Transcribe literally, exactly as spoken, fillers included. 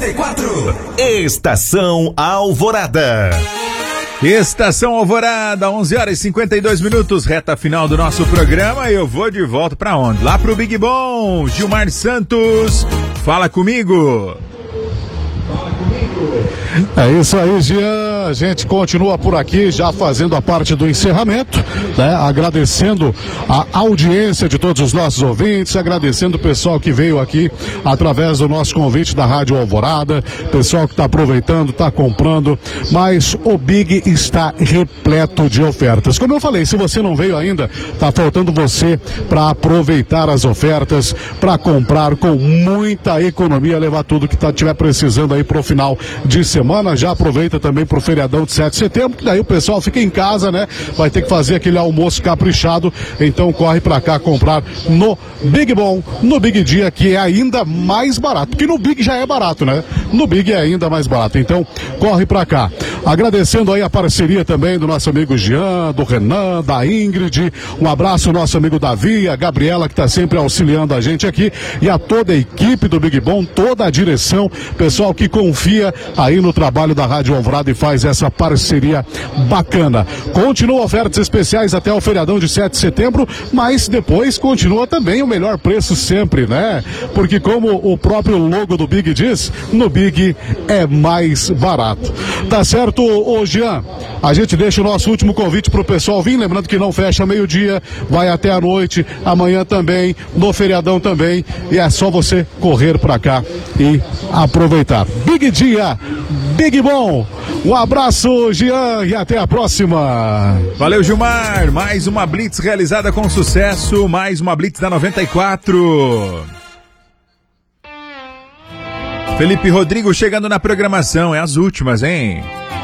e quatro. Estação Alvorada. Estação Alvorada, onze horas e cinquenta e dois minutos, reta final do nosso programa. E eu vou de volta pra onde? Lá pro Big Bom. Gilmar Santos, fala comigo. Fala comigo. É isso aí, Jean. A gente continua por aqui, já fazendo a parte do encerramento, né? Agradecendo a audiência de todos os nossos ouvintes, agradecendo o pessoal que veio aqui através do nosso convite da Rádio Alvorada, pessoal que está aproveitando, está comprando, mas o Big está repleto de ofertas. Como eu falei, se você não veio ainda, está faltando você para aproveitar as ofertas, para comprar com muita economia, levar tudo que tá, tiver precisando aí pro final de semana. Já aproveita também pro feriadão de sete de setembro, que daí o pessoal fica em casa, né? Vai ter que fazer aquele almoço caprichado, então corre pra cá comprar no Big Bom, no Big Dia, que é ainda mais barato, porque no Big já é barato, né? No Big é ainda mais barato, então corre pra cá. Agradecendo aí a parceria também do nosso amigo Jean, do Renan, da Ingrid, um abraço ao nosso amigo Davi, a Gabriela, que tá sempre auxiliando a gente aqui, e a toda a equipe do Big Bom, toda a direção, pessoal que confia aí no trabalho da Rádio Alvorada e faz essa parceria bacana. Continua ofertas especiais até o feriadão de sete de setembro, mas depois continua também o melhor preço sempre, né? Porque como o próprio logo do Big diz, no Big é mais barato. Tá certo, ô Jean? A gente deixa o nosso último convite pro pessoal vir, lembrando que não fecha meio-dia, vai até a noite, amanhã também, no feriadão também, e é só você correr pra cá e aproveitar. Big Dia, Big Bom. Um abraço, Jean, e até a próxima. Valeu, Gilmar. Mais uma Blitz realizada com sucesso, mais uma Blitz da noventa e quatro. Felipe Rodrigo chegando na programação, é as últimas, hein?